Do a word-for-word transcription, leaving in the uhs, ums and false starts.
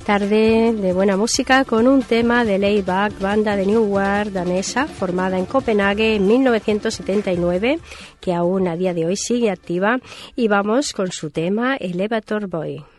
Tarde de buena música con un tema de Layback, banda de New Wave danesa formada en Copenhague en mil novecientos setenta y nueve, que aún a día de hoy sigue activa, y vamos con su tema Elevator Boy.